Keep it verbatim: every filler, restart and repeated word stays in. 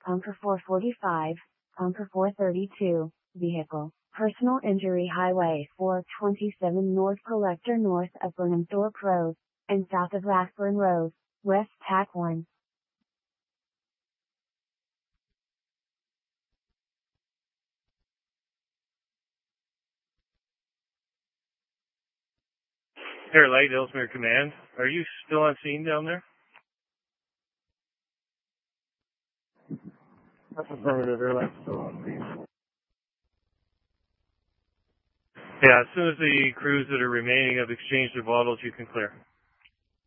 Bunker four forty-five, Bunker four thirty-two, vehicle, personal injury Highway four twenty-seven North Collector north of Burnhamthorpe Road, and south of Rathburn Road, West Tack one. Air Light, Ellesmere Command. Are you still on scene down there? That's affirmative. Air Light still on scene. Yeah, as soon as the crews that are remaining have exchanged their bottles, you can clear.